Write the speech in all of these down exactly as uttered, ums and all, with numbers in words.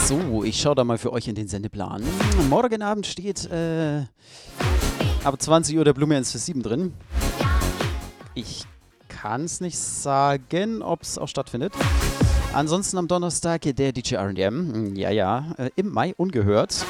So, ich schaue da mal für euch in den Sendeplan. Morgen Abend steht äh, ab zwanzig Uhr der Blumenz für sieben drin. Ich kann es nicht sagen, ob es auch stattfindet. Ansonsten am Donnerstag der D J R und M. Ja, ja, äh, im Mai ungehört.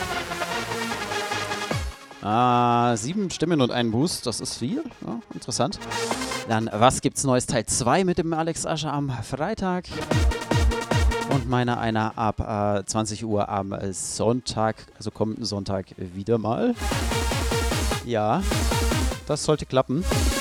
Ah, sieben Stimmen und ein Boost, das ist viel. Ja, interessant. Dann, was gibt's Neues? Teil zwei mit dem Alex Ascher am Freitag. Und meiner einer ab äh, zwanzig Uhr am äh, Sonntag, also kommenden Sonntag wieder mal. Ja, das sollte klappen.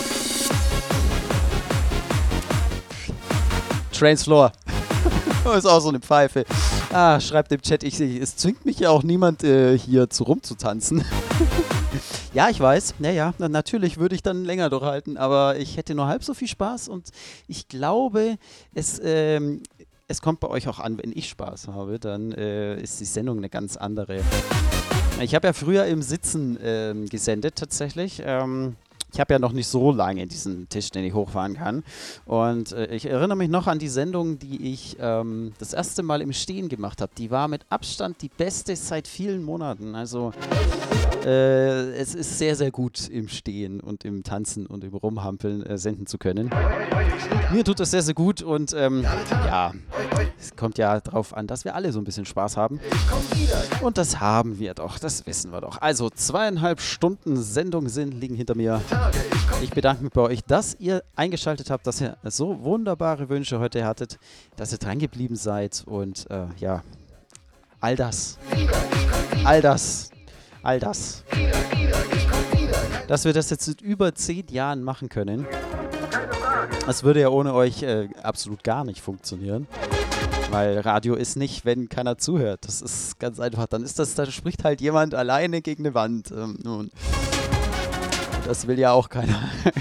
Trainsfloor. Ist auch so eine Pfeife. Ah, schreibt im Chat, ich, es zwingt mich ja auch niemand äh, hier zu rumzutanzen. Ja, ich weiß. Naja, natürlich würde ich dann länger durchhalten, aber ich hätte nur halb so viel Spaß und ich glaube, es, ähm, es kommt bei euch auch an, wenn ich Spaß habe, dann äh, ist die Sendung eine ganz andere. Ich habe ja früher im Sitzen ähm, gesendet tatsächlich. Ähm, Ich habe ja noch nicht so lange diesen Tisch, den ich hochfahren kann. Und äh, ich erinnere mich noch an die Sendung, die ich ähm, das erste Mal im Stehen gemacht habe. Die war mit Abstand die beste seit vielen Monaten. Also äh, es ist sehr, sehr gut im Stehen und im Tanzen und im Rumhampeln äh, senden zu können. Mir tut das sehr, sehr gut und ähm, ja, es kommt ja darauf an, dass wir alle so ein bisschen Spaß haben. Und das haben wir doch, das wissen wir doch. Also zweieinhalb Stunden Sendung sind, liegen hinter mir. Ich bedanke mich bei euch, dass ihr eingeschaltet habt, dass ihr so wunderbare Wünsche heute hattet, dass ihr dran geblieben seid und äh, ja, all das, all das, all das, dass wir das jetzt seit über zehn Jahren machen können. Das würde ja ohne euch äh, absolut gar nicht funktionieren. Weil Radio ist nicht, wenn keiner zuhört. Das ist ganz einfach. Dann ist das, da spricht halt jemand alleine gegen eine Wand. Ähm, nun. Das will ja auch keiner.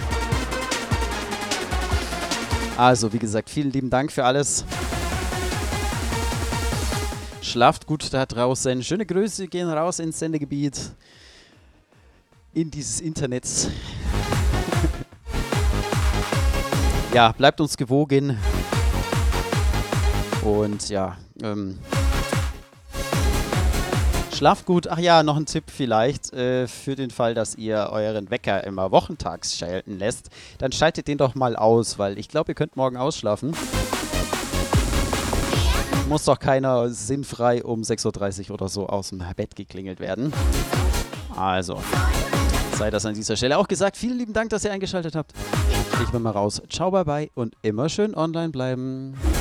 Also, wie gesagt, vielen lieben Dank für alles. Schlaft gut da draußen. Schöne Grüße gehen raus ins Sendegebiet. In dieses Internet. Ja, bleibt uns gewogen. Und ja, ähm, schlaft gut. Ach ja, noch ein Tipp vielleicht äh, für den Fall, dass ihr euren Wecker immer wochentags schalten lässt. Dann schaltet den doch mal aus, weil ich glaube, ihr könnt morgen ausschlafen. Muss doch keiner sinnfrei um sechs Uhr dreißig oder so aus dem Bett geklingelt werden. Also, sei das an dieser Stelle auch gesagt. Vielen lieben Dank, dass ihr eingeschaltet habt. Ich bin mal raus. Ciao, bye bye und immer schön online bleiben.